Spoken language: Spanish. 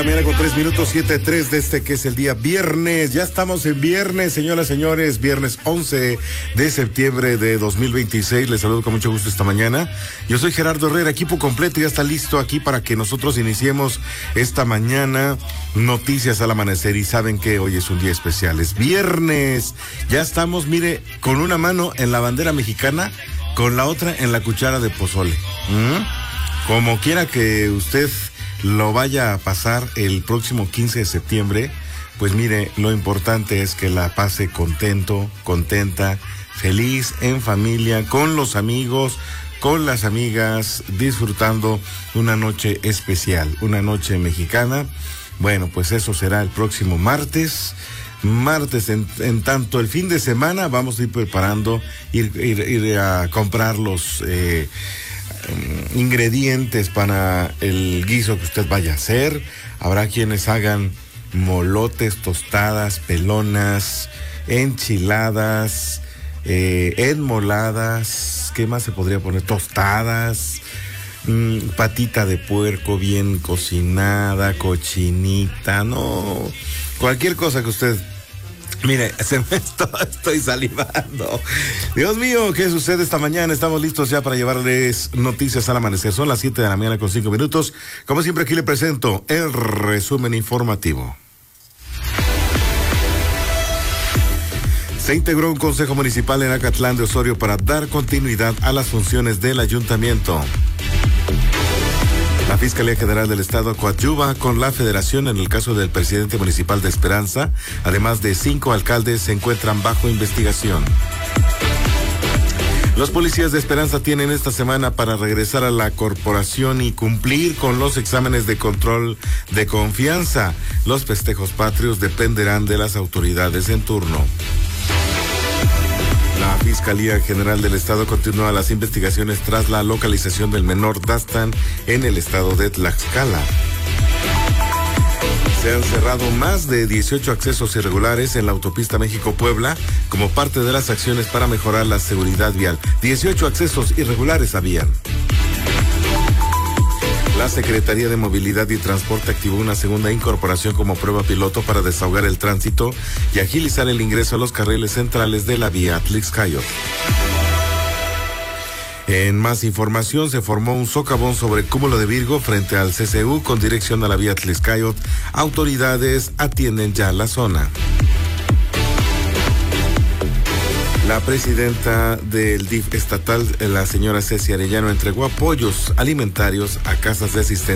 Mañana con 3 minutos, 7:03 de este que es el día viernes. Ya estamos en viernes, señoras, señores. Viernes 11 de septiembre de 2026. Les saludo con mucho gusto esta mañana. Yo soy Gerardo Herrera, equipo completo. Ya está listo aquí para que nosotros iniciemos esta mañana. Noticias al amanecer. Y saben que hoy es un día especial. Es viernes. Ya estamos, mire, con una mano en la bandera mexicana, con la otra en la cuchara de pozole. Como quiera que usted lo vaya a pasar el próximo 15 de septiembre, pues mire, lo importante es que la pase contento, contenta, feliz, en familia, con los amigos, con las amigas, disfrutando una noche especial, una noche mexicana. Bueno, pues eso será el próximo martes. En tanto el fin de semana vamos a ir preparando, ir a comprar los ingredientes para el guiso que usted vaya a hacer. Habrá quienes hagan molotes, tostadas, pelonas, enchiladas, enmoladas, ¿qué más se podría poner? Tostadas, patita de puerco bien cocinada, cochinita, no, cualquier cosa que usted... Mire, estoy salivando. Dios mío, ¿qué sucede esta mañana? Estamos listos ya para llevarles noticias al amanecer. Son las 7 de la mañana con 5 minutos. Como siempre, aquí le presento el resumen informativo. Se integró un consejo municipal en Acatlán de Osorio para dar continuidad a las funciones del ayuntamiento. La Fiscalía General del Estado coadyuva con la Federación en el caso del presidente municipal de Esperanza. Además de 5 alcaldes se encuentran bajo investigación. Los policías de Esperanza tienen esta semana para regresar a la corporación y cumplir con los exámenes de control de confianza. Los festejos patrios dependerán de las autoridades en turno. La Fiscalía General del Estado continúa las investigaciones tras la localización del menor Dastan en el estado de Tlaxcala. Se han cerrado más de 18 accesos irregulares en la autopista México-Puebla como parte de las acciones para mejorar la seguridad vial. 18 accesos irregulares habían. La Secretaría de Movilidad y Transporte activó una segunda incorporación como prueba piloto para desahogar el tránsito y agilizar el ingreso a los carriles centrales de la vía Atlixcáyotl. En más información, se formó un socavón sobre Cúmulo de Virgo frente al CCU con dirección a la vía Atlixcáyotl. Autoridades atienden ya la zona. La presidenta del DIF estatal, la señora Ceci Arellano, entregó apoyos alimentarios a casas de asistencia